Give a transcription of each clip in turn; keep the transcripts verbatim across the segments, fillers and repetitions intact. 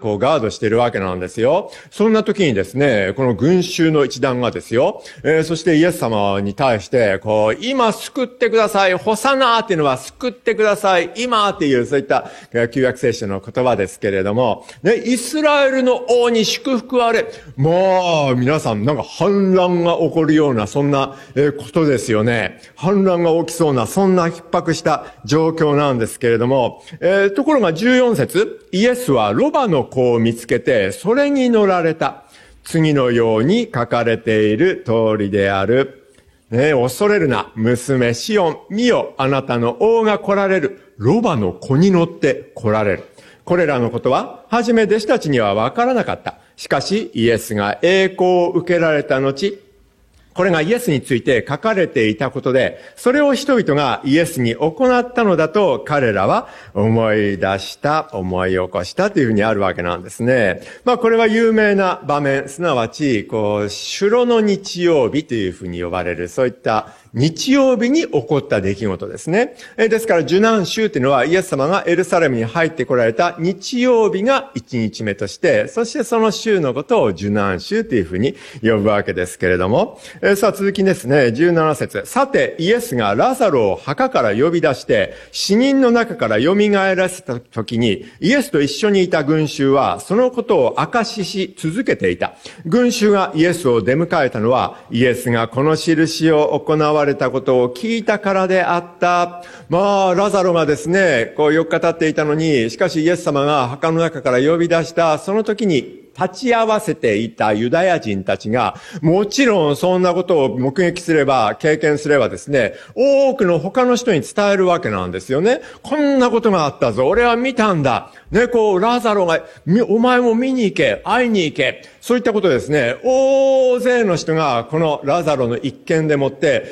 こうガードしているわけなんですよ。そんな時にですね、この群衆の一団がですよ、えー、そしてイエス様に対して、こう、今救ってください、ホサナーっていうのは救ってください、今っていう、そういった旧約聖書の言葉ですけれども、ね、イスラエルの王に祝福あれ。まあ、皆さん、なんか反乱が起こるような、そんなことですよね。反乱が起きそうな、そんな逼迫した状況なんですけれども、えー、ところがじゅうよん節、イエスはロバの子を見つけて、それに乗られた。次のように書かれている通りである。ね、恐れるな、娘シオン、見よ、あなたの王が来られる。ロバの子に乗って来られる。これらのことは、はじめ弟子たちにはわからなかった。しかし、イエスが栄光を受けられた後、これがイエスについて書かれていたことで、それを人々がイエスに行ったのだと彼らは思い出した、思い起こしたというふうにあるわけなんですね。まあこれは有名な場面、すなわち、こう、主の日曜日というふうに呼ばれる、そういった日曜日に起こった出来事ですね。ですから、受難週というのはイエス様がエルサレムに入ってこられた日曜日が一日目として、そしてその週のことを受難週というふうに呼ぶわけですけれども、さあ続きですね、じゅうなな節。さて、イエスがラザロを墓から呼び出して、死人の中から蘇らせた時に、イエスと一緒にいた群衆は、そのことを証しし続けていた。群衆がイエスを出迎えたのは、イエスがこの印を行われたことを聞いたからであった。まあ、ラザロがですね、こうよっか経っていたのに、しかしイエス様が墓の中から呼び出した、その時に、立ち会わせていたユダヤ人たちが、もちろんそんなことを目撃すれば、経験すればですね、多くの他の人に伝えるわけなんですよね。こんなことがあったぞ。俺は見たんだ。ね、こう、ラザロが、お前も見に行け、会いに行け。そういったことですね。大勢の人が、このラザロの一件でもって、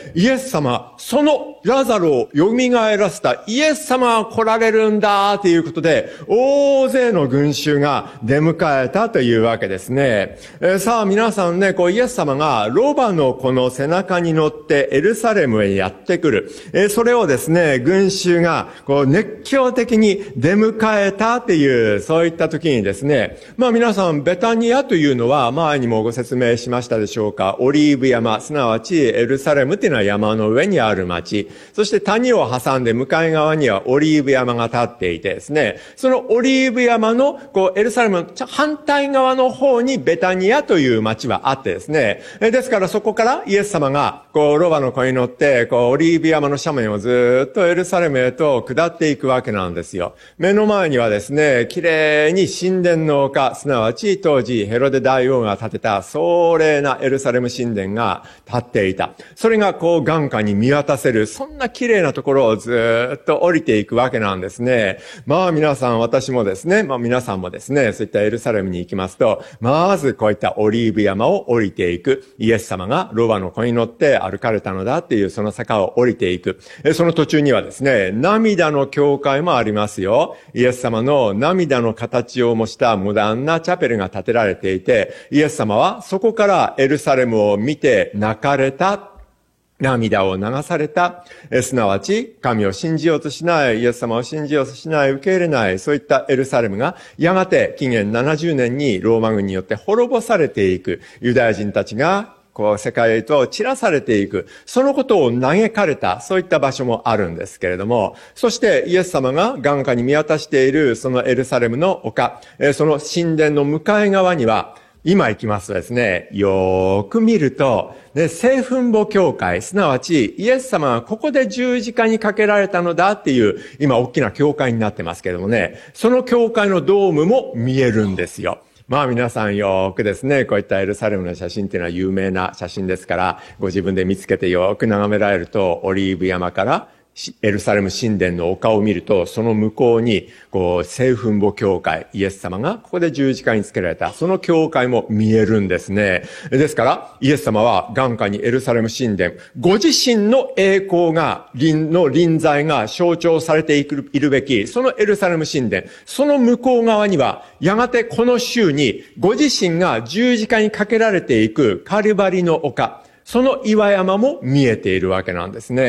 イエス様、そのラザロを蘇らせたイエス様が来られるんだ、ということで、大勢の群衆が出迎えたというわけですね。えー、さあ、皆さんね、こう、イエス様がロバの子の背中に乗ってエルサレムへやってくる。えー、それをですね、群衆が、こう、熱狂的に出迎えたっていう、そういった時にですね、まあ皆さん、ベタニアというのは、前にもご説明しましたでしょうか。オリーブ山、すなわちエルサレムっていうのは山の上にある町。そして谷を挟んで向かい側にはオリーブ山が立っていてですね、そのオリーブ山の、こう、エルサレムの反対側の方にベタニアという町はあってですね、ですからそこからイエス様が、こう、ロバの子に乗って、こう、オリーブ山の斜面をずっとエルサレムへと下っていくわけなんですよ。目の前にはですね、綺麗に神殿の丘、すなわち当時ヘロデ大王が建てた壮麗なエルサレム神殿が建っていた。それがこう眼下に見渡せる、そんな綺麗なところをずっと降りていくわけなんですね。まあ皆さん、私もですね、まあ皆さんもですね、そういったエルサレムに行きますと、まずこういったオリーブ山を降りていく。イエス様がロバの子に乗って歩かれたのだっていうその坂を降りていく。その途中にはですね、涙の教会もありますよ。イエス様の涙の形を模したモダンなチャペルが建てられていて、イエス様はそこからエルサレムを見て泣かれた。涙を流された。えすなわち、神を信じようとしない、イエス様を信じようとしない、受け入れない、そういったエルサレムが、やがて紀元ななじゅうねんにローマ軍によって滅ぼされていく。ユダヤ人たちが、こう、世界へと散らされていく。そのことを嘆かれた、そういった場所もあるんですけれども、そしてイエス様が眼下に見渡している、そのエルサレムの丘、その神殿の向かい側には、今行きますとですね、よーく見ると、ね、聖墳墓教会、すなわちイエス様がここで十字架にかけられたのだっていう、今大きな教会になってますけれどもね、その教会のドームも見えるんですよ。まあ皆さんよくですね、こういったエルサレムの写真っていうのは有名な写真ですから、ご自分で見つけてよく眺められると、オリーブ山からエルサレム神殿の丘を見ると、その向こうに、こう、聖墳墓教会、イエス様がここで十字架につけられた、その教会も見えるんですね。ですから、イエス様は眼下にエルサレム神殿、ご自身の栄光が、の臨在が象徴されているべき、そのエルサレム神殿、その向こう側には、やがてこの週に、ご自身が十字架にかけられていくカルバリの丘、その岩山も見えているわけなんですね。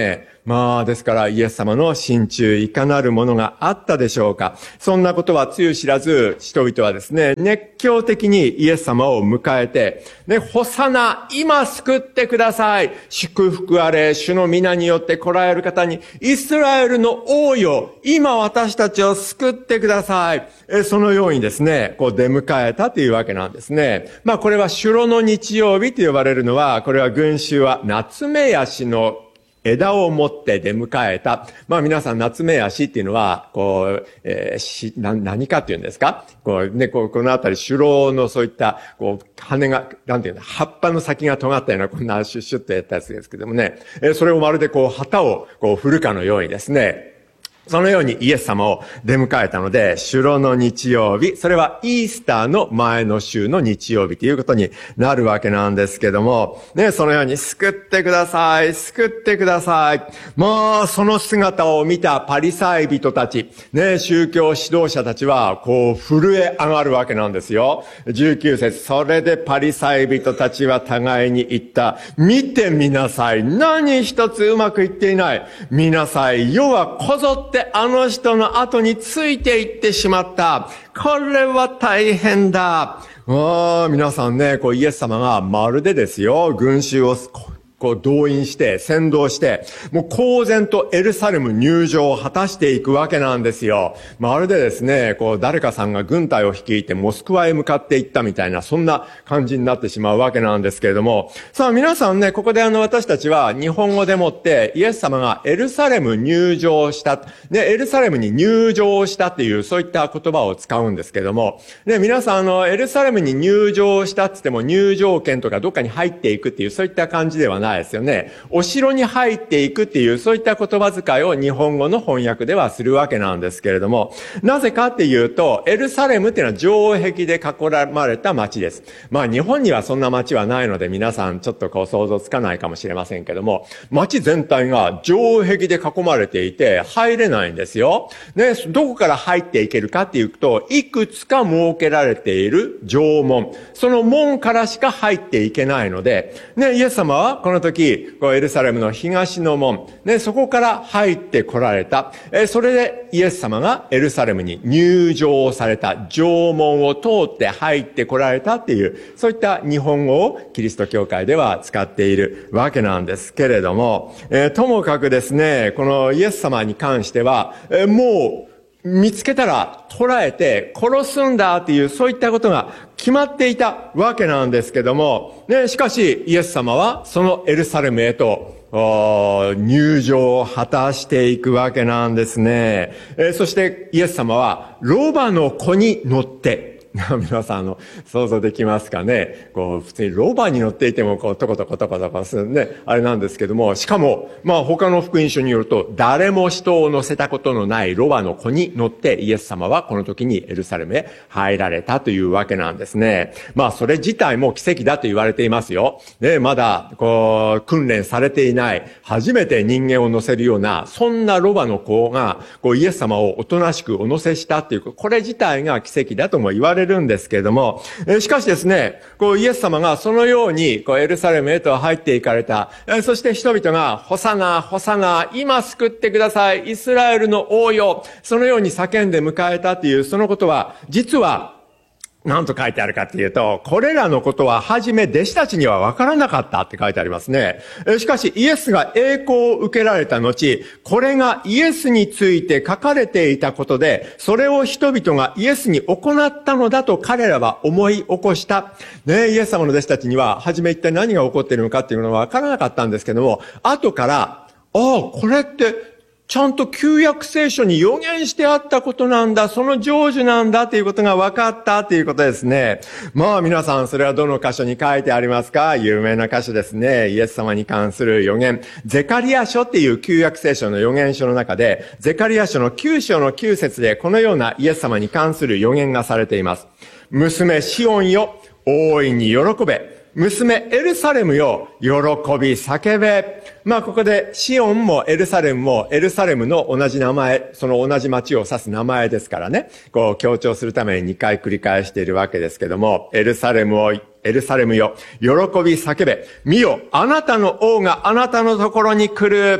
まあ、ですからイエス様の心中いかなるものがあったでしょうか。そんなことはつゆ知らず、人々はですね、熱狂的にイエス様を迎えて、ね、ホサナ、今救ってください。祝福あれ、主の皆によって来られる方に、イスラエルの王よ、今私たちを救ってください。えそのようにですね、こう出迎えたというわけなんですね。まあこれは主の日曜日と呼ばれるのは、これは群衆は夏目ヤシの枝を持って出迎えた。まあ皆さん夏目ヤシっていうのは、こう、えー、し、な、何かっていうんですか？こうね、こう、このあたり、シュロのそういった、こう、羽が、なんていうの、葉っぱの先が尖ったような、こんなシュッシュッとやったやつですけどもね、えー、それをまるでこう、旗をこう振るかのようにですね、そのようにイエス様を出迎えたので、主の日曜日、それはイースターの前の週の日曜日ということになるわけなんですけども、ね、そのように救ってください、救ってください。もう、その姿を見たパリサイ人たち、ね、宗教指導者たちは、こう、震え上がるわけなんですよ。じゅうきゅう節、それでパリサイ人たちは互いに言った。見てみなさい。何一つうまくいっていない。見なさい。世はこぞってあの人の後についていってしまった。これは大変だ。ああ、皆さんね、こうイエス様がまるでですよ、群衆をこう動員して、先導して、もう公然とエルサレム入場を果たしていくわけなんですよ。まるでですね、こう誰かさんが軍隊を率いてモスクワへ向かっていったみたいな、そんな感じになってしまうわけなんですけれども、さあ皆さんね、ここであの私たちは日本語でもってイエス様がエルサレム入場した、ね、エルサレムに入場したっていうそういった言葉を使うんですけれども、ね、皆さんあのエルサレムに入場したって言っても入場券とかどっかに入っていくっていうそういった感じではないですよね。お城に入っていくっていうそういった言葉遣いを日本語の翻訳ではするわけなんですけれども、なぜかっていうとエルサレムっていうのは城壁で囲まれた町です。まあ日本にはそんな町はないので皆さんちょっとこう想像つかないかもしれませんけども、町全体が城壁で囲まれていて入れないんですよ。ね、どこから入っていけるかっていうと、いくつか設けられている城門、その門からしか入っていけないので、ね、イエス様はこの時、こうエルサレムの東の門、ね、そこから入ってこられた。え、それでイエス様がエルサレムに入場された、城門を通って入ってこられたっていう、そういった日本語をキリスト教会では使っているわけなんですけれども、えー、ともかくですね、このイエス様に関しては、えー、もう、見つけたら捕らえて殺すんだっていうそういったことが決まっていたわけなんですけども、ね、しかしイエス様はそのエルサレムへと入場を果たしていくわけなんですね。えー、そしてイエス様はロバの子に乗って皆さん、あの、想像できますかね。こう、普通にロバに乗っていても、こう、トコトコトコトコするね、あれなんですけども、しかも、まあ、他の福音書によると、誰も人を乗せたことのないロバの子に乗って、イエス様はこの時にエルサレムへ入られたというわけなんですね。まあ、それ自体も奇跡だと言われていますよ。ね、まだ、こう、訓練されていない、初めて人間を乗せるような、そんなロバの子が、こう、イエス様をおとなしくお乗せしたっていう、これ自体が奇跡だとも言われるるんですけれども、しかしですね、こうイエス様がそのようにこうエルサレムへと入っていかれた。そして人々がホサナ、ホサナ、今救ってください、イスラエルの王よ、そのように叫んで迎えたというそのことは、実は何と書いてあるかっていうと、これらのことははじめ弟子たちには分からなかったって書いてありますね。しかしイエスが栄光を受けられた後、これがイエスについて書かれていたことで、それを人々がイエスに行ったのだと彼らは思い起こした。ね、イエス様の弟子たちには、はじめ一体何が起こっているのかっていうのは分からなかったんですけども、後から、ああ、これって、ちゃんと旧約聖書に予言してあったことなんだ、その成就なんだということが分かったということですね。まあ皆さん、それはどの箇所に書いてありますか？有名な箇所ですね。イエス様に関する予言。ゼカリア書っていう旧約聖書の予言書の中で、ゼカリア書のきゅう章のきゅう節でこのようなイエス様に関する予言がされています。娘シオンよ、大いに喜べ。娘エルサレムよ、喜び叫べ。まあここでシオンもエルサレムもエルサレムの同じ名前、その同じ町を指す名前ですからね、こう強調するためににかい繰り返しているわけですけども、エルサレムをエルサレムよ、喜び叫べ。見よ、あなたの王があなたのところに来る。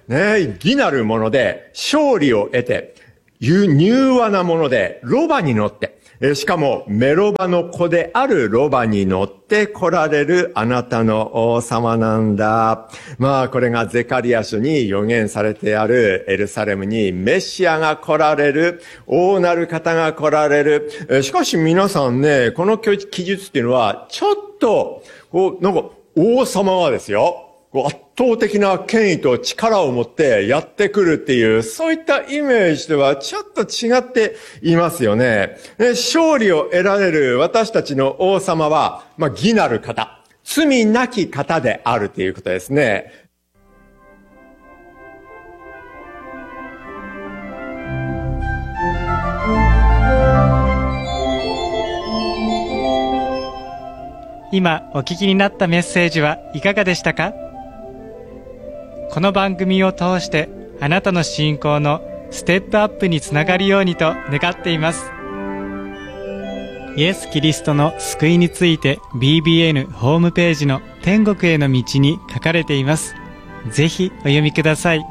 ね、義なるもので勝利を得て、柔和なものでロバに乗って、しかもメロバの子であるロバに乗って来られるあなたの王様なんだ。まあこれがゼカリア書に予言されてあるエルサレムにメシアが来られる、王なる方が来られる。しかし皆さんね、この記述っていうのはちょっと、こうなんか王様はですよ、圧倒的な権威と力を持ってやってくるっていう、そういったイメージとはちょっと違っていますよね。勝利を得られる私たちの王様は、まあ、義なる方、罪なき方であるということですね。 今お聞きになったメッセージはいかがでしたか？この番組を通してあなたの信仰のステップアップにつながるようにと願っています。イエス・キリストの救いについて ビービーエヌ ホームページの天国への道に書かれています。ぜひお読みください。今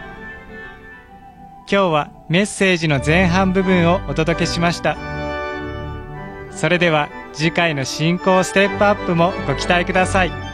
日はメッセージの前半部分をお届けしました。それでは次回の信仰ステップアップもご期待ください。